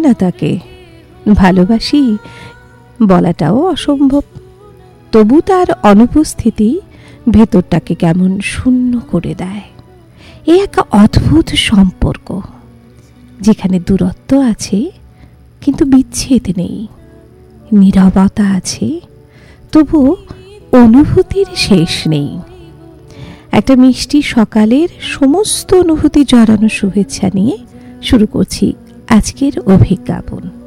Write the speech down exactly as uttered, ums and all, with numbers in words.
না তাকে, ভালোবাসি বলাটাও অসম্ভব। তবু তার অনুপস্থিতি ভেতরটাকে কেমন শূন্য করে দেয়। এ এক অদ্ভুত সম্পর্ক, যেখানে দূরত্ব আছে কিন্তু বিচ্ছেদ নেই, নীরবতা আছে তবু অনুভূতির শেষ নেই। একটা মিষ্টি সকালের সমস্ত অনুভূতি জড়ানো শুভেচ্ছা নিয়ে শুরু করছি আজকের অভিজ্ঞাপন।